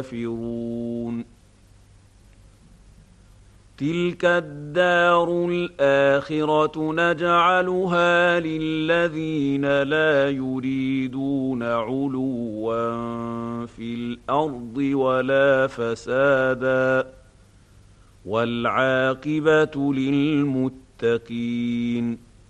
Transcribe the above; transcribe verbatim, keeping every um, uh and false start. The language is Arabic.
كافرون. تلك الدار الآخرة نجعلها للذين لا يريدون علوا في الأرض ولا فسادا والعاقبة للمتقين.